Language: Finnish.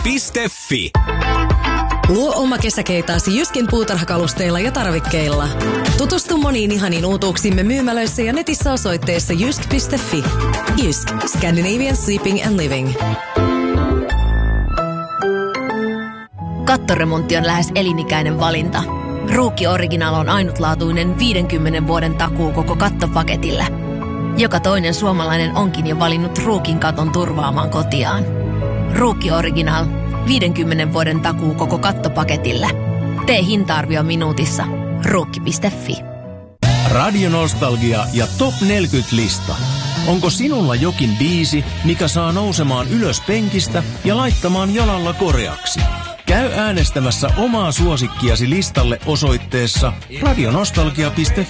Jysk.fi. Luo oma kesäkeitaasi Jyskin puutarhakalusteilla ja tarvikkeilla. Tutustu moniin ihaniin uutuuksimme myymälöissä ja netissä osoitteessa jysk.fi. Jysk. Scandinavian Sleeping and Living. Kattoremontti on lähes elinikäinen valinta. Ruukki Original on ainutlaatuinen 50 vuoden takuu koko kattopaketille. Joka toinen suomalainen onkin jo valinnut Ruukin katon turvaamaan kotiaan. Ruukki Original. 50 vuoden takuu koko kattopaketille. Tee hinta-arvio minuutissa. Ruukki.fi. Radio Nostalgia ja Top 40-lista. Onko sinulla jokin biisi, mikä saa nousemaan ylös penkistä ja laittamaan jalalla koreaksi? Käy äänestämässä omaa suosikkiasi listalle osoitteessa radionostalgia.fi.